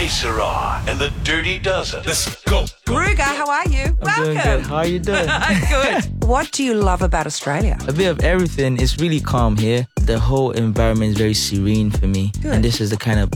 K Sarah and the Dirty Dozen. Let's go. Ruga, how are you? I'm doing good. How are you doing? Good. What do you love about Australia? A bit of everything. It's really calm here. The whole environment is very serene for me. Good. And this is the kind of